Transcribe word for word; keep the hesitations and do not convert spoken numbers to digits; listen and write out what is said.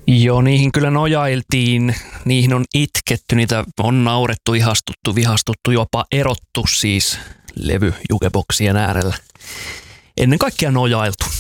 Joo, niihin kyllä nojailtiin, niihin on itketty, niitä on naurettu, ihastuttu, vihastuttu, jopa erottu siis levy jukeboksien äärellä. Ennen kaikkea nojailtu.